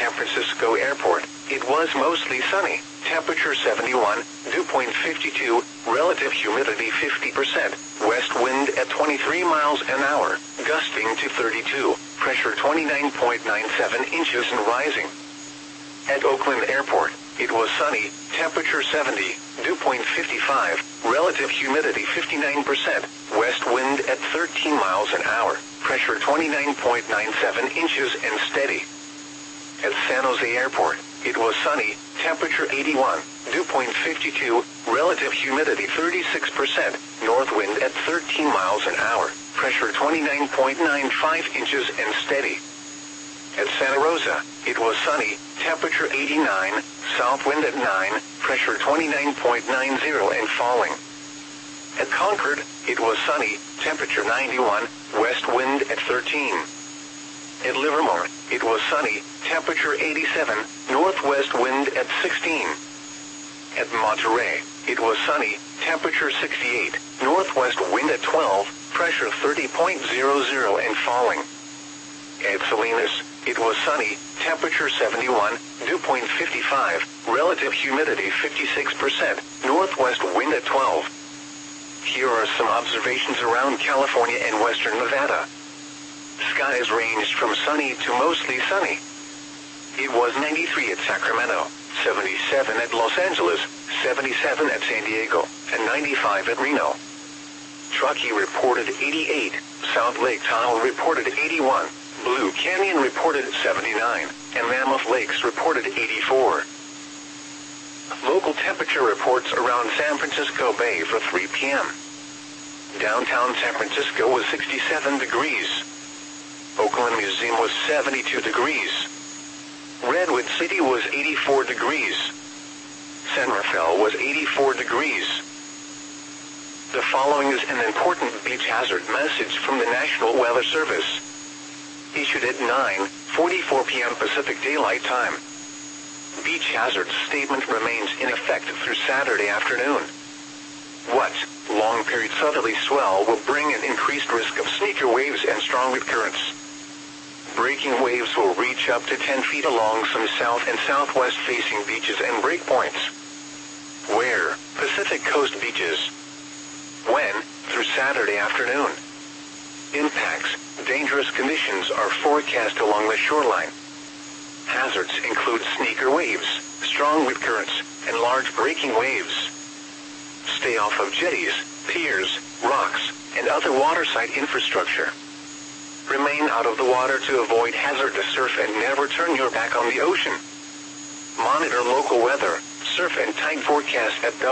San Francisco Airport, it was mostly sunny, temperature 71, dew point 52, relative humidity 50%, west wind at 23 miles an hour, gusting to 32, pressure 29.97 inches and rising. At Oakland Airport, it was sunny, temperature 70, dew point 55, relative humidity 59%, west wind at 13 miles an hour, pressure 29.97 inches and steady. At San Jose Airport, it was sunny, temperature 81, dew point 52, relative humidity 36%, north wind at 13 miles an hour, pressure 29.95 inches and steady. At Santa Rosa, it was sunny, temperature 89, south wind at 9, pressure 29.90 and falling. At Concord, it was sunny, temperature 91, west wind at 13. At Livermore, it was sunny, temperature 87, northwest wind at 16. At Monterey, it was sunny, temperature 68, northwest wind at 12, pressure 30.00 and falling. At Salinas, it was sunny, temperature 71, dew point 55, relative humidity 56%, northwest wind at 12. Here are some observations around California and western Nevada. Skies ranged from sunny to mostly sunny. It was 93 at Sacramento, 77 at Los Angeles, 77 at San Diego, and 95 at Reno. Truckee reported 88, South Lake Tahoe reported 81, Blue Canyon reported 79, and Mammoth Lakes reported 84. Local temperature reports around San Francisco Bay for 3 p.m. Downtown San Francisco was 67 degrees. Oakland Museum was 72 degrees. Redwood City was 84 degrees. San Rafael was 84 degrees. The following is an important beach hazard message from the National Weather Service. Issued at 9:44 p.m. Pacific Daylight Time. Beach hazard statement remains in effect through Saturday afternoon. What? Long period southerly swell will bring an increased risk of sneaker waves and strong wind currents. Breaking waves will reach up to 10 feet along some south and southwest facing beaches and breakpoints. Where? Pacific Coast beaches. When? Through Saturday afternoon. Impacts. Dangerous conditions are forecast along the shoreline. Hazards include sneaker waves, strong wind currents, and large breaking waves. Stay off of jetties, piers, rocks, and other waterside infrastructure. Remain out of the water to avoid hazardous surf and never turn your back on the ocean. Monitor local weather, surf and tide forecast at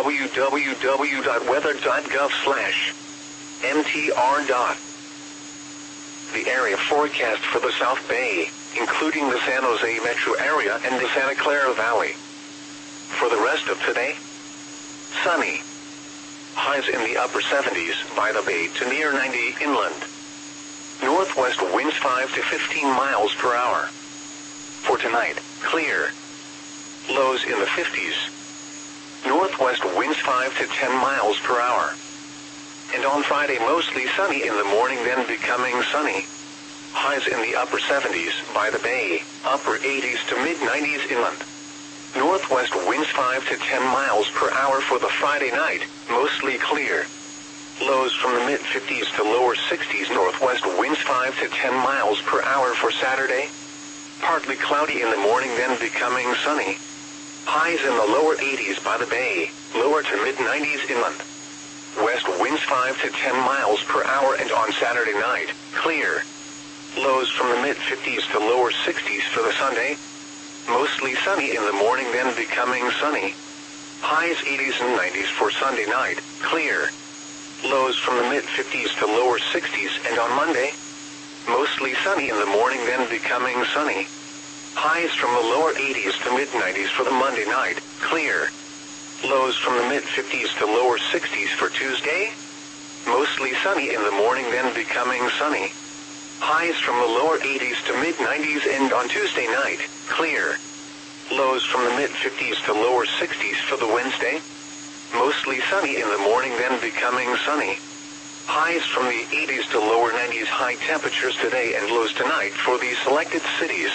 www.weather.gov/mtr. The area forecast for the South Bay, including the San Jose metro area and the Santa Clara Valley. For the rest of today, sunny. Highs in the upper 70s by the bay to near 90 inland. Northwest winds 5 to 15 miles per hour. For tonight, clear. Lows in the 50s. Northwest winds 5 to 10 miles per hour. And on Friday mostly sunny in the morning then becoming sunny. Highs in the upper 70s by the bay, upper 80s to mid-90s inland. Northwest winds 5 to 10 miles per hour for the Friday night, mostly clear. Lows from the mid-50s to lower 60s. Northwest winds 5 to 10 miles per hour for Saturday. Partly cloudy in the morning then becoming sunny. Highs in the lower 80s by the bay, lower to mid-90s inland. West winds 5 to 10 miles per hour and on Saturday night, clear. Lows from the mid-50s to lower 60s for the Sunday. Mostly sunny in the morning then becoming sunny. Highs 80s and 90s for Sunday night, clear. Lows from the mid-50s to lower 60s and on Monday. Mostly sunny in the morning then becoming sunny. Highs from the lower 80s to mid-90s for the Monday night, clear. Lows from the mid-50s to lower 60s for Tuesday. Mostly sunny in the morning then becoming sunny. Highs from the lower 80s to mid-90s and on Tuesday night, clear. Lows from the mid-50s to lower 60s for the Wednesday. Mostly sunny in the morning then becoming sunny. Highs from the 80s to lower 90s. High temperatures today and lows tonight for these selected cities.